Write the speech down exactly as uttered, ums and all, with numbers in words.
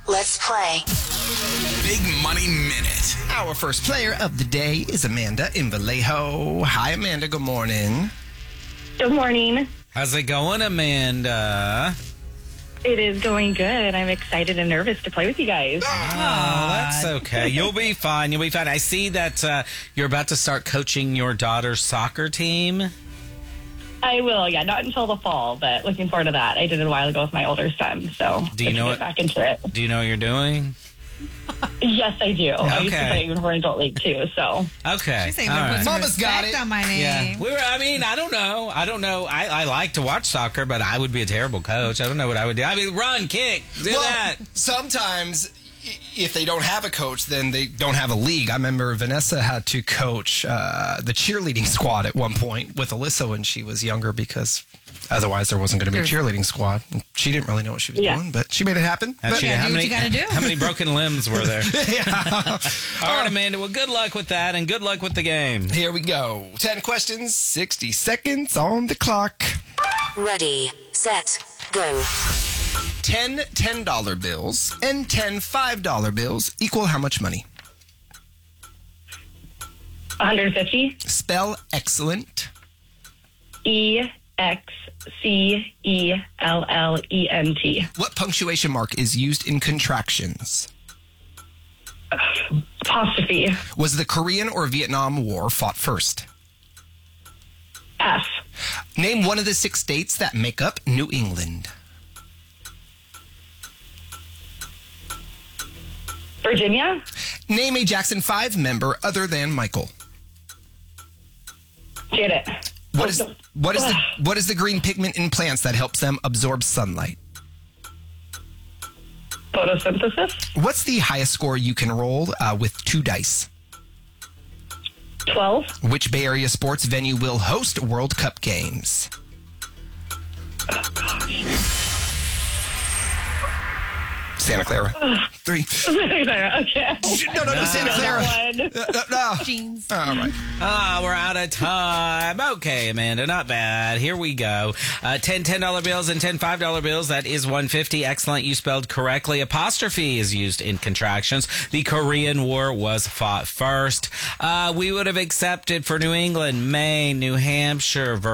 Let's play. Big Money Minute. Our first player of the day is Amanda in Vallejo. Hi, Amanda. Good morning. Good morning. How's it going, Amanda? It is going good. I'm excited and nervous to play with you guys. Oh, that's okay. You'll be fine. You'll be fine. I see that uh, you're about to start coaching your daughter's soccer team. I will, yeah, not until the fall, but looking forward to that. I did it a while ago with my older son, so Do you let's know get it? back into it. Do you know what you're doing? Yes, I do. I used to Okay. play even for an adult league too, so. Okay. She's saying, All "Put right. some Mama's got respect it." on my name. Yeah, we were, I mean, I don't know. I don't know. I, I like to watch soccer, but I would be a terrible coach. I don't know what I would do. I mean, run, kick, do well, that. sometimes i- if they don't have a coach, then they don't have a league. I remember Vanessa had to coach uh, the cheerleading squad at one point with Alyssa when she was younger because otherwise there wasn't going to be a cheerleading squad. And she didn't really know what she was Yeah. doing, but she made it happen. And But- she- Yeah, how do what many, you gotta do. How many broken limbs were there? yeah. All right, Amanda. Well, good luck with that, and good luck with the game. Here we go. ten questions, sixty seconds on the clock. Ready, set, go. ten ten-dollar bills and ten five-dollar bills equal how much money? one hundred fifty. Spell excellent. E X C E L L E N T. What punctuation mark is used in contractions? Apostrophe. Was the Korean or Vietnam War fought first? F. Name one of the six states that make up New England. Virginia. Name a Jackson five member other than Michael. Janet. What is what is the what is the green pigment in plants that helps them absorb sunlight? Photosynthesis. What's the highest score you can roll uh, with two dice? twelve. Which Bay Area sports venue will host World Cup games? Santa Clara. Three. Okay. No, no, no, Santa Clara. That one. Uh, no. Jeans. All right. Ah, we're out of time. Okay, Amanda, not bad. Here we go. Uh, ten ten-dollar bills and ten five-dollar bills. That is one hundred fifty. Excellent. You spelled correctly. Apostrophe is used in contractions. The Korean War was fought first. Uh, we would have accepted for New England, Maine, New Hampshire, Vermont.